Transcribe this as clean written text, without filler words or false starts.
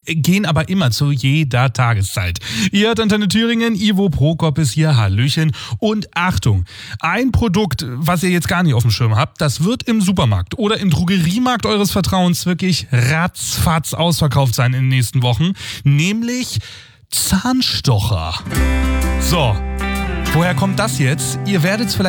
gehen aber immer zu jeder Tageszeit. Ihr hört Antenne Thüringen, Ivo Prokop ist hier, hallöchen. Und Achtung, ein Produkt, was ihr jetzt gar nicht auf dem Schirm habt, das wird im Supermarkt oder im Drogeriemarkt eures Vertrauens wirklich ratzfatz ausverkauft sein in den nächsten Wochen, nämlich Zahnstocher. So, woher kommt das jetzt? Ihr werdet es vielleicht